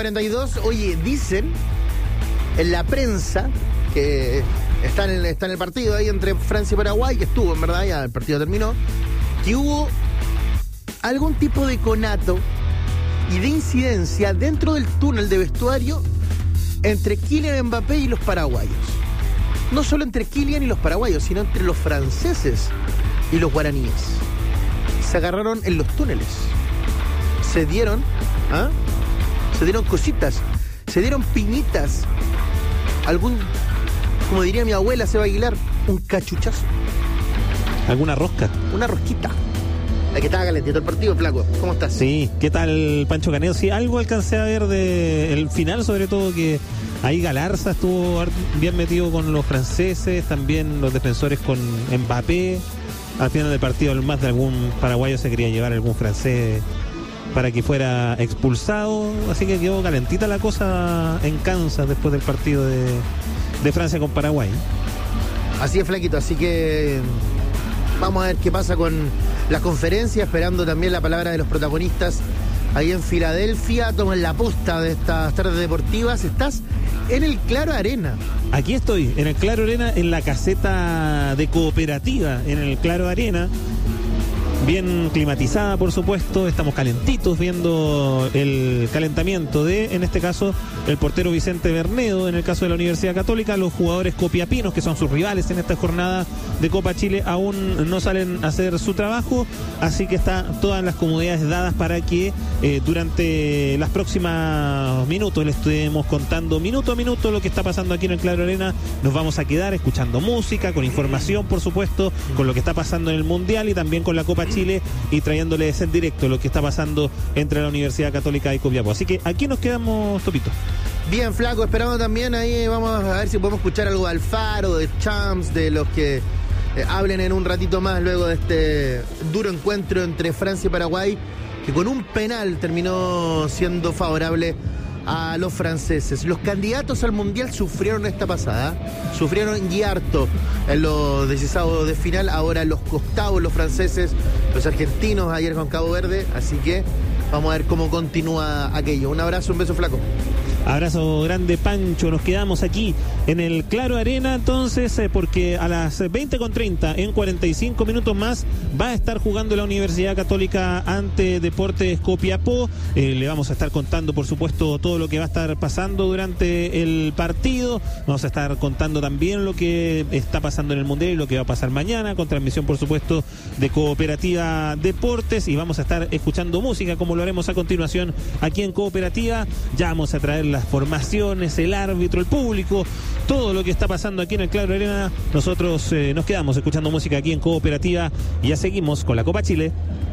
8:42. Oye, dicen en la prensa que está en el partido ahí entre Francia y Paraguay, que estuvo, en verdad, ya el partido terminó, que hubo algún tipo de conato y de incidencia dentro del túnel de vestuario entre Kylian Mbappé y los paraguayos. No solo entre Kylian y los paraguayos, sino entre los franceses y los guaraníes. Se agarraron en los túneles. Se dieron cositas, se dieron piñitas. Como diría mi abuela Seba Aguilar, un cachuchazo. ¿Alguna rosca? Una rosquita. La que estaba calentito el partido, flaco. ¿Cómo estás? Sí, ¿qué tal, Pancho Caneo? Sí, algo alcancé a ver del final, sobre todo que ahí Galarza estuvo bien metido con los franceses, también los defensores con Mbappé. Al final del partido, más de algún paraguayo se quería llevar a algún francés para que fuera expulsado, así que quedó calentita la cosa en Kansas después del partido de Francia con Paraguay. Así es, flaquito, así que vamos a ver qué pasa con la conferencia, esperando también la palabra de los protagonistas ahí en Filadelfia. Toman la posta de estas tardes deportivas. Estás en el Claro Arena. Aquí estoy, en el Claro Arena, en la caseta de Cooperativa, en el Claro Arena. Bien climatizada, por supuesto, estamos calentitos viendo el calentamiento en este caso, el portero Vicente Bernedo, en el caso de la Universidad Católica. Los jugadores copiapinos, que son sus rivales en esta jornada de Copa Chile, aún no salen a hacer su trabajo, así que están todas las comodidades dadas para que durante las próximas minutos les estemos contando minuto a minuto lo que está pasando aquí en el Claro Arena. Nos vamos a quedar escuchando música, con información, por supuesto, con lo que está pasando en el Mundial y también con la Copa Chile, y trayéndoles en directo lo que está pasando entre la Universidad Católica y Copiapó. Así que aquí nos quedamos, Topito. Bien, flaco, esperando también ahí, vamos a ver si podemos escuchar algo de Alfaro, de Champs, de los que hablen en un ratito más luego de este duro encuentro entre Francia y Paraguay, que con un penal terminó siendo favorable a los franceses. Los candidatos al Mundial sufrieron esta pasada, sufrieron y harto en los 16avos de final. Ahora los octavos, los franceses, los argentinos ayer con Cabo Verde, así que vamos a ver cómo continúa aquello. Un abrazo, un beso, flaco. Abrazo grande, Pancho. Nos quedamos aquí en el Claro Arena entonces, porque a las 20:30, en 45 minutos más, va a estar jugando la Universidad Católica ante Deportes Copiapó. Le vamos a estar contando, por supuesto, todo lo que va a estar pasando durante el partido. Vamos a estar contando también lo que está pasando en el Mundial y lo que va a pasar mañana, con transmisión, por supuesto, de Cooperativa Deportes, y vamos a estar escuchando música, como lo haremos a continuación aquí en Cooperativa. Ya vamos a traer las formaciones, el árbitro, el público, todo lo que está pasando aquí en el Claro Arena. Nosotros nos quedamos escuchando música aquí en Cooperativa y ya seguimos con la Copa Chile.